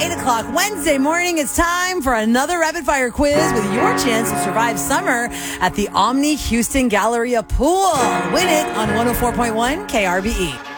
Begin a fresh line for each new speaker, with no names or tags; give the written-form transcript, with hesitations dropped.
8 o'clock Wednesday morning. It's time for another rapid fire quiz with your chance to survive summer at the Omni Houston Galleria Pool. Win it on 104.1 KRBE.